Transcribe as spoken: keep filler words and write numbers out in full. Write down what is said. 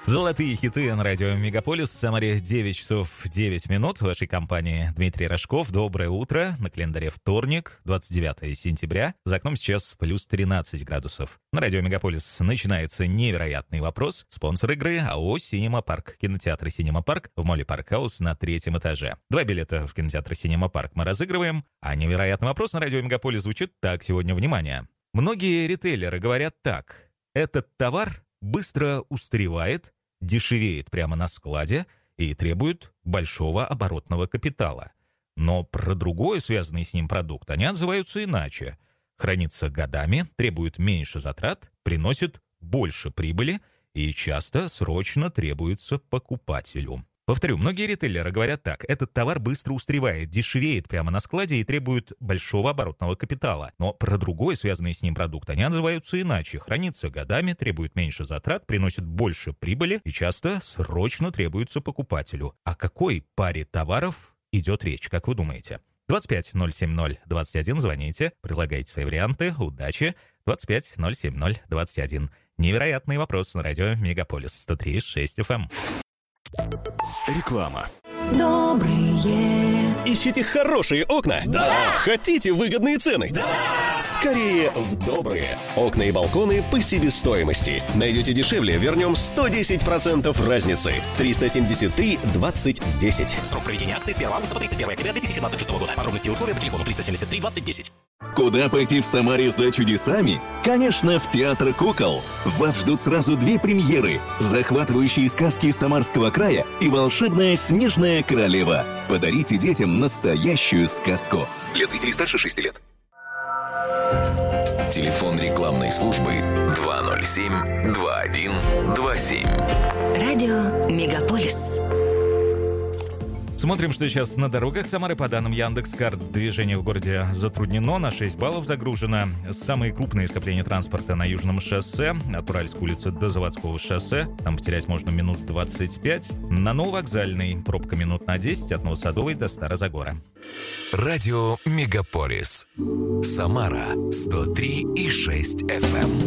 Золотые хиты на радио Мегаполис. В Самаре девять часов девять минут. В вашей компании Дмитрий Рожков. Доброе утро. На календаре вторник, двадцать девятое сентября. За окном сейчас плюс тринадцать градусов. На радио Мегаполис начинается невероятный вопрос. Спонсор игры АО «Синема Парк». Кинотеатр «Синема Парк» в моле Парк Хаус на третьем этаже. Два билета в кинотеатр «Синема Парк» мы разыгрываем. А невероятный вопрос на радио Мегаполис звучит так сегодня. Внимание. Многие ритейлеры говорят так. Этот товар быстро устаревает, дешевеет прямо на складе и требует большого оборотного капитала. Но про другой, связанный с ним продукт, они отзываются иначе. Хранится годами, требует меньше затрат, приносит больше прибыли и часто срочно требуется покупателю. Повторю, многие ритейлеры говорят так. Этот товар быстро устаревает, дешевеет прямо на складе и требует большого оборотного капитала. Но про другой, связанный с ним продукт, они отзываются иначе. Хранится годами, требует меньше затрат, приносит больше прибыли и часто срочно требуется покупателю. О какой паре товаров идет речь, как вы думаете? двадцать пять ноль семь ноль двадцать один, звоните, предлагайте свои варианты. Удачи! двадцать пять ноль семь ноль двадцать один. Невероятный вопрос на радио Мегаполис сто три и шесть эф эм. Реклама. Добрые. Ищите хорошие окна? Да! Хотите выгодные цены? Да! Скорее в добрые. Окна и балконы по себестоимости. Найдете дешевле, вернем сто десять процентов разницы. триста семьдесят три двадцать десять. Срок проведения акции с первого августа по тридцать первое октября две тысячи двадцать шестого года. Подробности и условия по телефону триста семьдесят три двадцать десять. Куда пойти в Самаре за чудесами? Конечно, в Театр кукол. Вас ждут сразу две премьеры: захватывающие сказки Самарского края и волшебная Снежная королева. Подарите детям настоящую сказку. Для зрителей старше шести лет. Телефон рекламной службы два ноль семь два один два семь. Радио Мегаполис. Смотрим, что сейчас на дорогах Самары. По данным Яндекс.Карт, движение в городе затруднено, на шесть баллов загружено. Самые крупные скопления транспорта на Южном шоссе, от Уральской улицы до Заводского шоссе. Там потерять можно минут двадцать пять. На Нововокзальной пробка минут на десять, от Новосадовой до Старозагора. Радио Мегаполис. Самара сто три и шесть эф эм.